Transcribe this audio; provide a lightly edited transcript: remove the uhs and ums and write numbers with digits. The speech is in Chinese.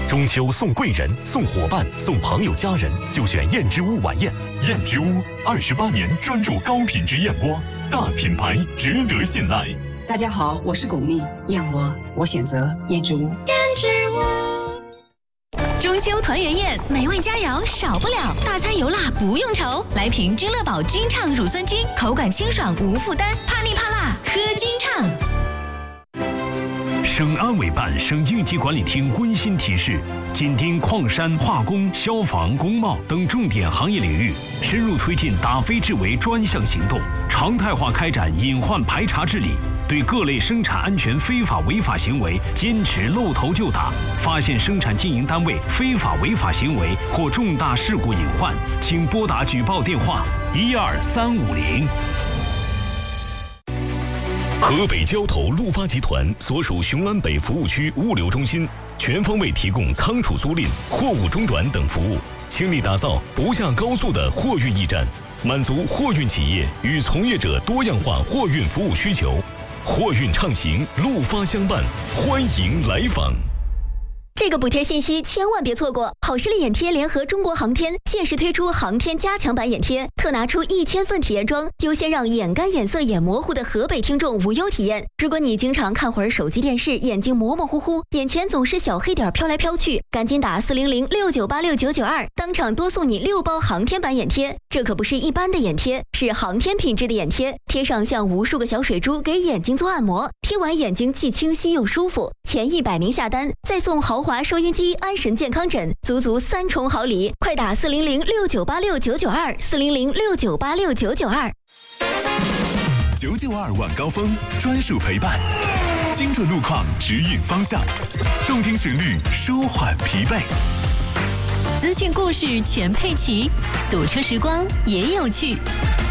中秋送贵人、送伙伴、送朋友家人，就选燕之屋晚宴。 燕之屋28年专注高品质燕窝，大品牌值得信赖。 大家好，我是巩俐，燕窝我选择燕之屋。 燕之屋。中秋团圆宴，美味佳肴少不了，大餐油辣不用愁。来瓶君乐宝君畅乳酸菌，口感清爽无负担，怕腻怕辣喝君畅。 省安委办、省应急管理厅温馨提示：紧盯矿山、化工、消防、工贸等重点行业领域，深入推进打非治为专项行动，常态化开展隐患排查治理。对各类生产安全非法违法行为坚持露头就打，发现生产经营单位非法违法行为或重大事故隐患，请拨打举报电话12350。 河北交投陆发集团所属雄安北服务区物流中心，全方位提供仓储租赁、货物中转等服务，倾力打造不下高速的货运驿站，满足货运企业与从业者多样化货运服务需求。货运畅行，陆发相伴，欢迎来访。 这个补贴信息千万别错过！好视力眼贴联合中国航天限时推出航天加强版眼贴，特拿出1000份体验装，优先让眼干、眼涩、眼模糊的河北听众无忧体验。如果你经常看会儿手机电视，眼睛模模糊糊，眼前总是小黑点飘来飘去，赶紧打40069869992，当场多送你6包航天版眼贴。这可不是一般的眼贴，是航天品质的眼贴，贴上像无数个小水珠，给眼睛做按摩，贴完眼睛既清晰又舒服。前100名下单，再送豪华收音机、安神健康枕，足3重好礼！快打40069869929，40069869992。 992晚高峰专属陪伴，精准路况指引方向，动听旋律舒缓疲惫， 资讯故事全配齐，堵车时光也有趣。